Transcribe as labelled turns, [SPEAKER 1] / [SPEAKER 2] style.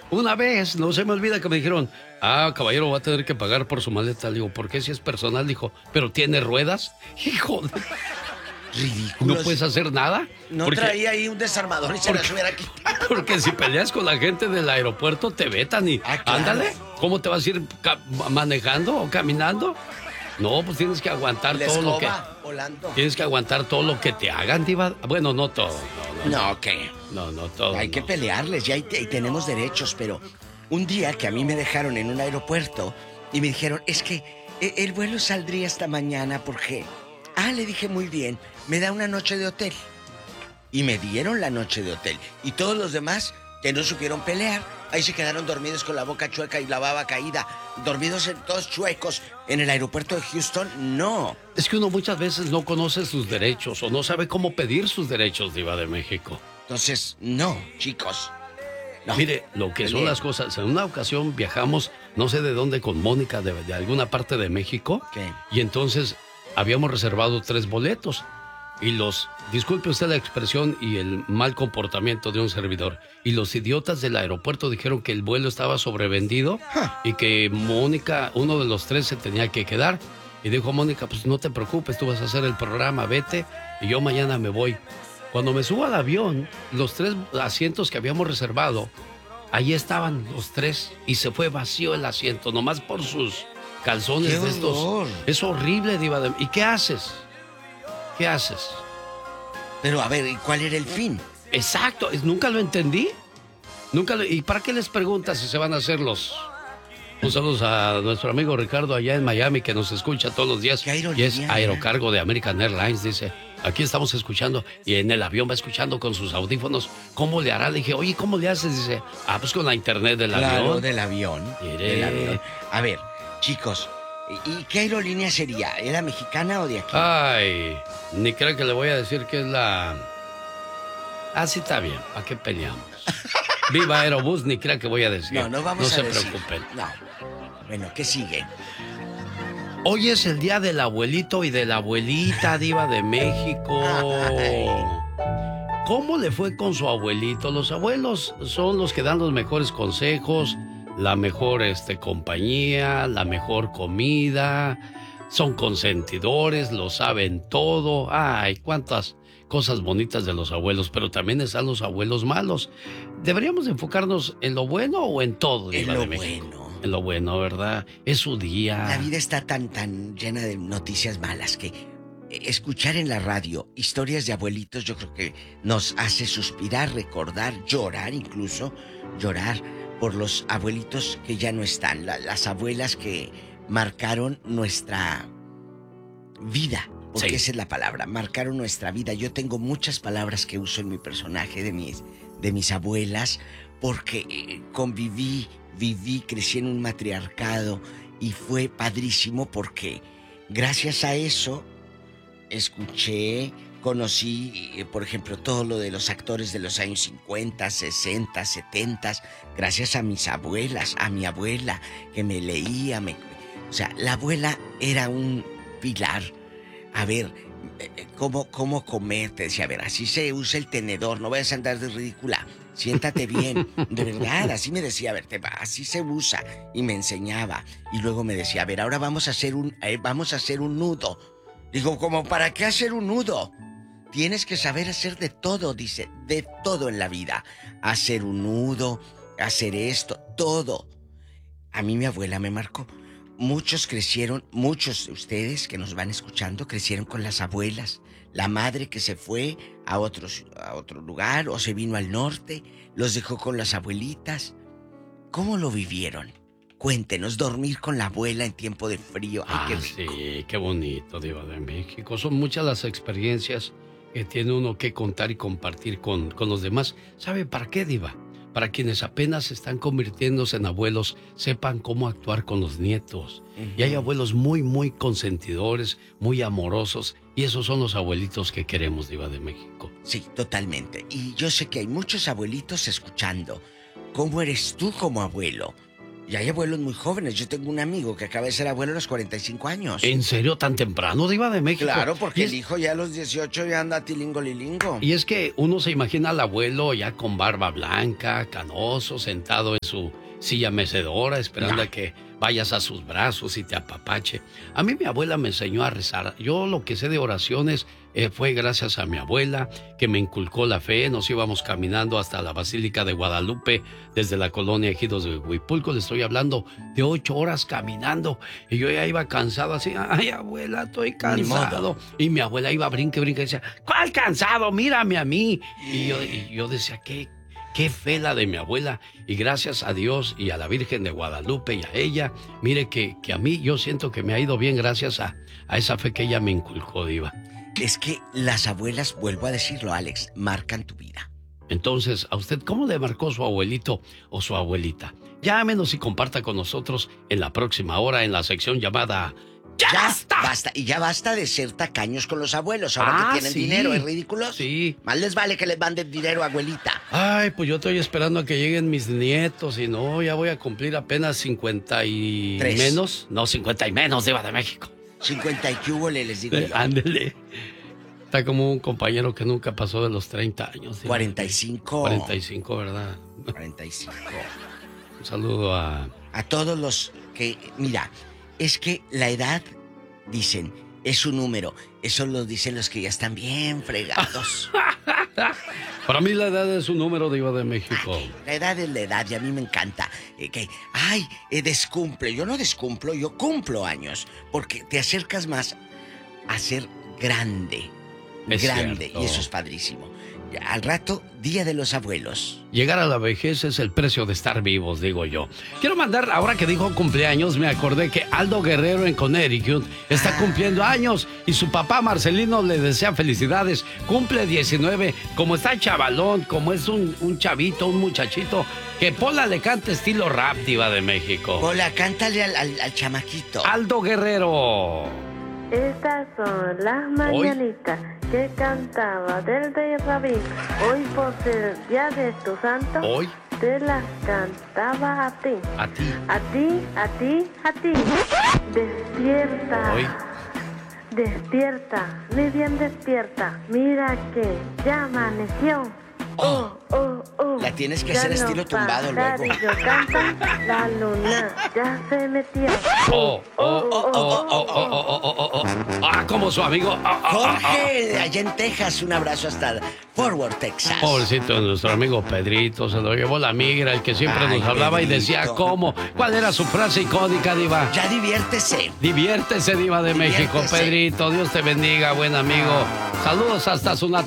[SPEAKER 1] Una vez, no se me olvida que me dijeron, caballero, va a tener que pagar por su maleta. Le digo, ¿por qué si es personal? Dijo, ¿pero tiene ruedas? Hijo de...
[SPEAKER 2] Ridículos.
[SPEAKER 1] ¿No puedes hacer nada?
[SPEAKER 2] No traía ahí un desarmador y se las hubiera quitado.
[SPEAKER 1] Porque si peleas con la gente del aeropuerto, te vetan y...
[SPEAKER 2] Claro.
[SPEAKER 1] Ándale, ¿cómo te vas a ir manejando o caminando? No, pues tienes que aguantar todo lo que...
[SPEAKER 2] volando.
[SPEAKER 1] Tienes que aguantar todo lo que te hagan, diva. Bueno, no todo.
[SPEAKER 2] No, ¿qué?
[SPEAKER 1] No, todo.
[SPEAKER 2] Hay que pelearles, ya y tenemos derechos, pero un día que a mí me dejaron en un aeropuerto y me dijeron, es que el vuelo saldría esta mañana, ¿por qué? Le dije, muy bien, me da una noche de hotel. Y me dieron la noche de hotel. Y todos los demás que no supieron pelear, ahí se quedaron dormidos con la boca chueca y la baba caída, dormidos todos chuecos en el aeropuerto de Houston. No.
[SPEAKER 1] Es que uno muchas veces no conoce sus derechos o no sabe cómo pedir sus derechos, diva de México.
[SPEAKER 2] Entonces, no, chicos. No.
[SPEAKER 1] Mire, lo que son las cosas. En una ocasión viajamos, no sé de dónde, con Mónica, de alguna parte de México.
[SPEAKER 2] ¿Qué?
[SPEAKER 1] Y entonces habíamos reservado 3 boletos. Y disculpe usted la expresión y el mal comportamiento de un servidor. Y los idiotas del aeropuerto dijeron que el vuelo estaba sobrevendido y que Mónica, uno de los 3, se tenía que quedar. Y dijo Mónica, pues no te preocupes, tú vas a hacer el programa, vete y yo mañana me voy. Cuando me subo al avión, los 3 asientos que habíamos reservado, ahí estaban los 3 y se fue vacío el asiento, nomás por sus calzones de estos. Es horrible, diva. ¿Y qué haces? ¿Qué haces?
[SPEAKER 2] Pero a ver, ¿y cuál era el fin?
[SPEAKER 1] Exacto, nunca lo entendí. ¿Y para qué les preguntas si se van a hacer los... Un saludo a nuestro amigo Ricardo allá en Miami, que nos escucha todos los días. Y es aerocargo de American Airlines, dice. Aquí estamos escuchando, y en el avión va escuchando con sus audífonos. ¿Cómo le hará? Le dije, oye, ¿cómo le haces? Dice, pues con la internet del avión.
[SPEAKER 2] Claro, del avión. Del avión. A ver, chicos, ¿y qué aerolínea sería? ¿Era mexicana o de aquí?
[SPEAKER 1] Ay, ni creo que le voy a decir que es la... sí está bien, ¿para qué peleamos? Viva Aerobús, ni creo que voy a decir.
[SPEAKER 2] No vamos a decir.
[SPEAKER 1] No se preocupen.
[SPEAKER 2] No. Bueno, ¿qué sigue?
[SPEAKER 1] Hoy es el día del abuelito y de la abuelita, diva de México. ¿Cómo le fue con su abuelito? Los abuelos son los que dan los mejores consejos, la mejor compañía, la mejor comida, son consentidores, lo saben todo. Ay, cuántas cosas bonitas de los abuelos, pero también están los abuelos malos. ¿Deberíamos enfocarnos en lo bueno o en todo, diva de México?
[SPEAKER 2] Bueno.
[SPEAKER 1] En lo bueno, ¿verdad? Es su día.
[SPEAKER 2] La vida está tan llena de noticias malas que escuchar en la radio historias de abuelitos, yo creo que nos hace suspirar, recordar, llorar incluso, llorar por los abuelitos que ya no están, las abuelas que marcaron nuestra vida, porque esa es la palabra, marcaron nuestra vida. Yo tengo muchas palabras que uso en mi personaje de mis abuelas, porque viví, crecí en un matriarcado y fue padrísimo porque gracias a eso escuché, conocí, por ejemplo, todo lo de los actores de los años 50, 60, 70, gracias a mis abuelas, a mi abuela que me leía, o sea, la abuela era un pilar. A ver, ¿cómo comer? Te decía, a ver, así se usa el tenedor, no vayas a andar de ridícula. Siéntate bien, de verdad, así me decía, a ver, así se usa, y me enseñaba, y luego me decía, a ver, ahora vamos a hacer un nudo. Digo, ¿cómo para qué hacer un nudo? Tienes que saber hacer de todo, dice, de todo en la vida, hacer un nudo, hacer esto, todo. A mí mi abuela me marcó. Muchos de ustedes que nos van escuchando crecieron con las abuelas. La madre que se fue a otro lugar o se vino al norte, los dejó con las abuelitas. ¿Cómo lo vivieron? Cuéntenos, dormir con la abuela en tiempo de frío. Ay, qué rico.
[SPEAKER 1] Sí, qué bonito, diva de México. Son muchas las experiencias que tiene uno que contar y compartir con los demás. ¿Sabe para qué, diva? Para quienes apenas están convirtiéndose en abuelos, sepan cómo actuar con los nietos. Y hay abuelos muy, muy consentidores, muy amorosos, y esos son los abuelitos que queremos, diva de México.
[SPEAKER 2] Sí, totalmente. Y yo sé que hay muchos abuelitos escuchando. ¿Cómo eres tú como abuelo? Y hay abuelos muy jóvenes. Yo tengo un amigo que acaba de ser abuelo a los 45 años.
[SPEAKER 1] ¿En serio tan temprano, Diva de México?
[SPEAKER 2] Claro, porque el hijo ya a los 18 ya anda tilingo lilingo.
[SPEAKER 1] Y es que uno se imagina al abuelo ya con barba blanca, canoso, sentado en su silla mecedora, esperando a que vayas a sus brazos y te apapache. A mí mi abuela me enseñó a rezar. Yo lo que sé de oraciones fue gracias a mi abuela, que me inculcó la fe. Nos íbamos caminando hasta la Basílica de Guadalupe, desde la colonia Ejidos de Huipulco. Le estoy hablando de 8 horas caminando. Y yo ya iba cansado así. Ay, abuela, estoy cansado. Y mi abuela iba brinque y decía, ¿cuál cansado? Mírame a mí. Y yo decía, Qué fe la de mi abuela, y gracias a Dios y a la Virgen de Guadalupe y a ella, mire que a mí yo siento que me ha ido bien gracias a esa fe que ella me inculcó, Diva.
[SPEAKER 2] Es que las abuelas, vuelvo a decirlo, Alex, marcan tu vida.
[SPEAKER 1] Entonces, ¿a usted cómo le marcó su abuelito o su abuelita? Llámenos y comparta con nosotros en la próxima hora en la sección llamada... ¡Ya basta!
[SPEAKER 2] Y ya basta de ser tacaños con los abuelos. Ahora que tienen dinero, ¿es ridículo?
[SPEAKER 1] Sí.
[SPEAKER 2] Más les vale que les manden dinero, abuelita.
[SPEAKER 1] Ay, pues yo estoy esperando a que lleguen mis nietos y no, ya voy a cumplir apenas 50 y
[SPEAKER 2] 3.
[SPEAKER 1] menos. No, 50 y menos, Diva de México.
[SPEAKER 2] 50 y qué hubo, les digo yo.
[SPEAKER 1] Ándele. Está como un compañero que nunca pasó de los 30 años. ¿Sí?
[SPEAKER 2] 45.
[SPEAKER 1] 45, ¿verdad?
[SPEAKER 2] 45.
[SPEAKER 1] Un saludo a
[SPEAKER 2] todos los que... Mira, es que la edad, dicen, es un número. Eso lo dicen los que ya están bien fregados.
[SPEAKER 1] Para mí la edad es un número, Diva de México.
[SPEAKER 2] Ay, la edad es la edad y a mí me encanta. Descumple. Yo no descumplo, yo cumplo años. Porque te acercas más a ser grande.
[SPEAKER 1] Es
[SPEAKER 2] grande.
[SPEAKER 1] cierto.
[SPEAKER 2] Y eso es padrísimo. Al rato, Día de los Abuelos.
[SPEAKER 1] Llegar a la vejez es el precio de estar vivos, digo yo. Quiero mandar, ahora que dijo cumpleaños, me acordé que Aldo Guerrero en Connecticut está cumpliendo años y su papá Marcelino le desea felicidades. Cumple 19, como está chavalón, como es un chavito, un muchachito, que Pola le cante estilo rap, Diva de México.
[SPEAKER 2] Pola, cántale al chamaquito.
[SPEAKER 1] Aldo Guerrero.
[SPEAKER 3] Estas son las mañanitas que cantaba del rey Rabín. Hoy por ser día de tu santo,
[SPEAKER 1] Hoy
[SPEAKER 3] te las cantaba a ti.
[SPEAKER 1] a ti.
[SPEAKER 3] A ti, a ti, a ti. Despierta.
[SPEAKER 1] Hoy.
[SPEAKER 3] Despierta, muy bien despierta. Mira que ya amaneció. Oh, oh, oh.
[SPEAKER 2] La tienes que
[SPEAKER 3] Ya
[SPEAKER 2] hacer
[SPEAKER 3] los
[SPEAKER 2] estilo tumbado luego.
[SPEAKER 3] pajarillos cantan, la luna ya se metió.
[SPEAKER 1] Como su amigo.
[SPEAKER 2] Jorge, allá en Texas, un abrazo hasta Fort Worth, Texas.
[SPEAKER 1] Pobrecito, nuestro amigo Pedrito, se lo llevó la migra, el que siempre
[SPEAKER 2] Ay,
[SPEAKER 1] nos hablaba
[SPEAKER 2] Pedrito.
[SPEAKER 1] y decía cómo. ¿Cuál era su frase icónica, Diva?
[SPEAKER 2] Ya diviértese.
[SPEAKER 1] Diviértese, Diva de México,
[SPEAKER 2] Diviértese.
[SPEAKER 1] Pedrito. Dios te bendiga, buen amigo. Saludos hasta su natal